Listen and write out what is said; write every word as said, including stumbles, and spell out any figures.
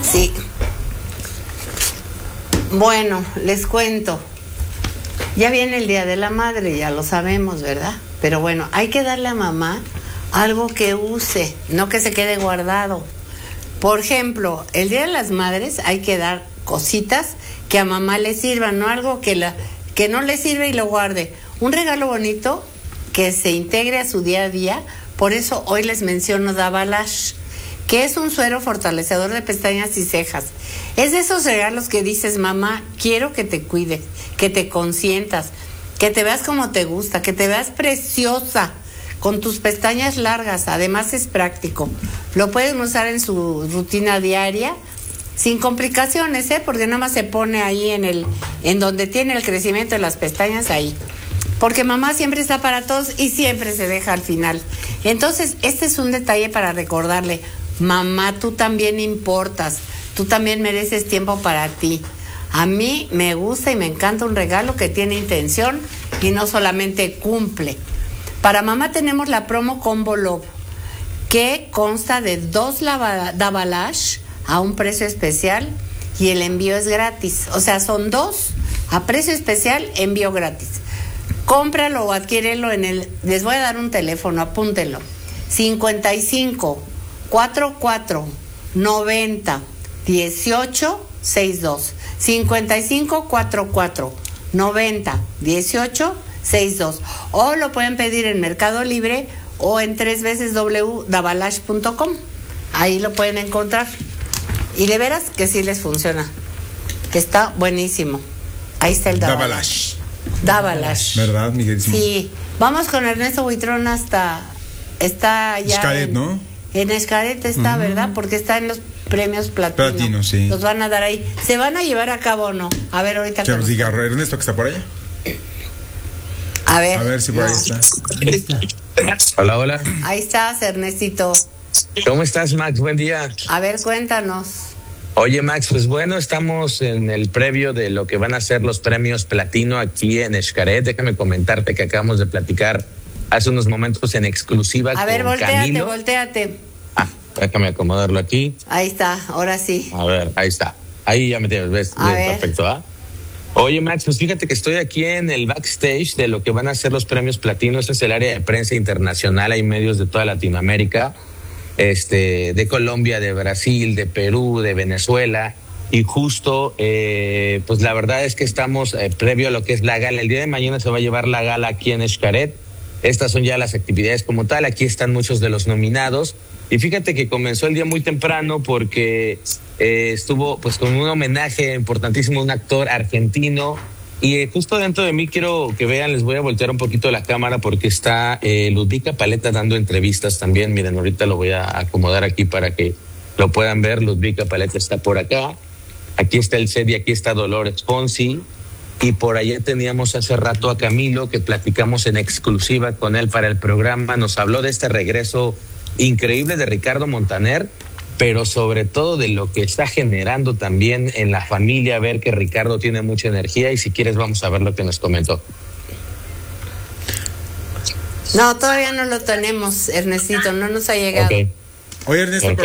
Sí. Bueno, les cuento. Ya viene el Día de la Madre, ya lo sabemos, ¿verdad? Pero bueno, hay que darle a mamá algo que use, no que se quede guardado. Por ejemplo, el Día de las Madres hay que dar cositas que a mamá le sirvan, no algo que, la, que no le sirve y lo guarde. Un regalo bonito que se integre a su día a día. Por eso hoy les menciono Dabalash, que es un suero fortalecedor de pestañas y cejas. Es de esos regalos que dices, mamá, quiero que te cuides, que te consientas, que te veas como te gusta, que te veas preciosa, con tus pestañas largas. Además es práctico. Lo pueden usar en su rutina diaria, sin complicaciones, ¿eh? Porque nada más se pone ahí en el, en donde tiene el crecimiento de las pestañas, ahí. Porque mamá siempre está para todos y siempre se deja al final. Entonces, este es un detalle para recordarle, mamá, tú también importas, tú también mereces tiempo para ti. A mí me gusta y me encanta un regalo que tiene intención y no solamente cumple. Para mamá tenemos la promo Combo Love, que consta de dos Dabalash a un precio especial y el envío es gratis. O sea, son dos a precio especial, envío gratis. Cómpralo o adquiérelo en el... Les voy a dar un teléfono, apúntenlo. cincuenta y cinco, cuarenta y cuatro, noventa, dieciocho, sesenta y dos. cincuenta y cinco, cuarenta y cuatro, noventa, dieciocho, sesenta y dos. O lo pueden pedir en Mercado Libre o en tres veces doble u dabalash punto com. Ahí lo pueden encontrar. Y de veras que sí les funciona. Que está buenísimo. Ahí está el Dabalash. Dabalash. Dabalash. ¿Verdad, Miguel? Sí. Vamos con Ernesto Buitrón hasta... Está ya... Xcaret, en, ¿no? En Xcaret está, uh-huh. ¿verdad? Porque está en los premios Platino. Platino, sí. Los van a dar ahí. ¿Se van a llevar a cabo o no? A ver, ahorita... Que nos diga Ernesto que está por allá. A ver. A ver si por no. ahí está. Hola, hola. Ahí estás, Ernestito. ¿Cómo estás, Max? Buen día. A ver, cuéntanos. Oye, Max, pues bueno, estamos en el previo de lo que van a ser los premios Platino aquí en Xcaret. Déjame comentarte que acabamos de platicar hace unos momentos en exclusiva A ver, con volteate, Camilo. volteate. Ah, déjame acomodarlo aquí. Ahí está, ahora sí. A ver, ahí está. Ahí ya me tienes, ves, A ves ver. perfecto, ¿ah? Oye, Max, pues fíjate que estoy aquí en el backstage de lo que van a ser los premios Platino. Este es el área de prensa internacional. Hay medios de toda Latinoamérica, este, de Colombia, de Brasil, de Perú, de Venezuela. Y justo, eh, pues la verdad es que estamos eh, previo a lo que es la gala. El día de mañana se va a llevar la gala aquí en Xcaret. Estas son ya las actividades como tal. Aquí están muchos de los nominados. Y fíjate que comenzó el día muy temprano porque eh, estuvo pues con un homenaje importantísimo a un actor argentino. Y eh, justo dentro de mí quiero que vean, les voy a voltear un poquito la cámara porque está eh, Ludvika Paleta dando entrevistas también. Miren, ahorita lo voy a acomodar aquí para que lo puedan ver. Ludvika Paleta está por acá. Aquí está el set y aquí está Dolores Fonsi. Y por allá teníamos hace rato a Camilo, que platicamos en exclusiva con él para el programa. Nos habló de este regreso increíble de Ricardo Montaner, pero sobre todo de lo que está generando también en la familia, ver que Ricardo tiene mucha energía. Y si quieres vamos a ver lo que nos comentó. No, todavía no lo tenemos, Ernestito, no nos ha llegado. Okay. Oye, Ernesto, Perfecto.